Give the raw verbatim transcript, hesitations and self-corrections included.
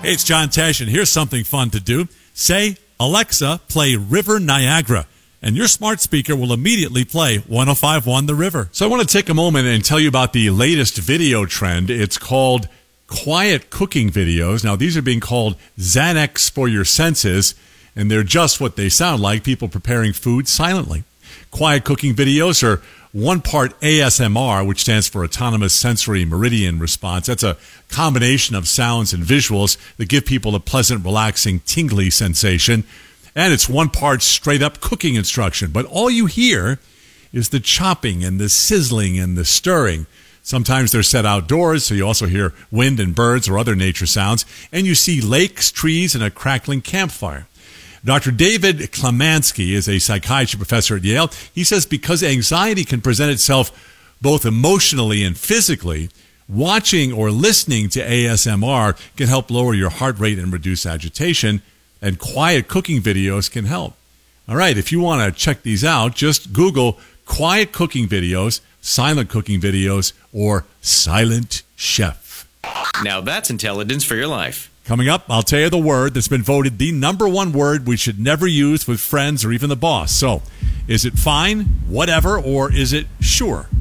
Hey, it's John Tesh, and here's something fun to do. Say, Alexa, play River Niagara, and your smart speaker will immediately play one oh five point one The River. So I want to take a moment and tell you about the latest video trend. It's called quiet cooking videos. Now, these are being called Xanax for your senses, and they're just what they sound like, people preparing food silently. Quiet cooking videos are one part A S M R, which stands for Autonomous Sensory Meridian Response. That's a combination of sounds and visuals that give people a pleasant, relaxing, tingly sensation. And it's one part straight-up cooking instruction. But all you hear is the chopping and the sizzling and the stirring. Sometimes they're set outdoors, so you also hear wind and birds or other nature sounds. And you see lakes, trees, and a crackling campfire. Doctor David Klemansky is a psychiatry professor at Yale. He says because anxiety can present itself both emotionally and physically, watching or listening to A S M R can help lower your heart rate and reduce agitation, and quiet cooking videos can help. All right, if you want to check these out, just Google quiet cooking videos, silent cooking videos, or silent chef. Now that's intelligence for your life. Coming up, I'll tell you the word that's been voted the number one word we should never use with friends or even the boss. So, is it fine, whatever, or is it sure?